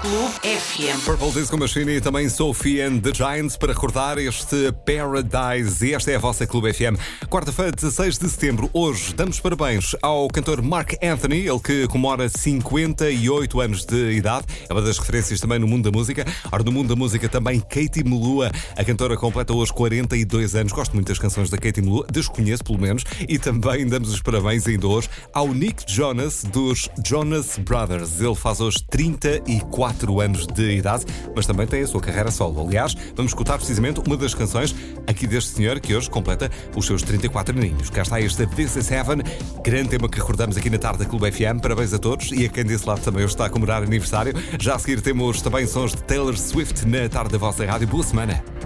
Clube FM. Purple Disco Machine e também Sophie and the Giants para recordar este Paradise. E esta é a vossa Clube FM. Quarta-feira, 16 de setembro. Hoje damos parabéns ao cantor Mark Anthony, ele que comemora 58 anos de idade. É uma das referências também no mundo da música. Ora, no mundo da música também Katie Melua. A cantora completa hoje 42 anos. Gosto muito das canções da Katie Melua, desconheço pelo menos. E também damos os parabéns ainda hoje ao Nick Jonas dos Jonas Brothers. Ele faz hoje 34 anos de idade, mas também tem a sua carreira solo. Aliás, vamos escutar precisamente uma das canções aqui deste senhor que hoje completa os seus 34 aninhos. Cá está este This Is Heaven, grande tema que recordamos aqui na tarde da Clube FM. Parabéns a todos e a quem desse lado também hoje está a comemorar aniversário. Já a seguir temos também sons de Taylor Swift na tarde da vossa rádio. Boa semana.